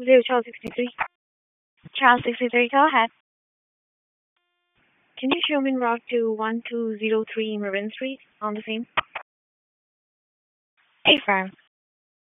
Zero Charles 63. Charles 63, go ahead. Can you show me route to 1203 Marin Street on the same? A firm.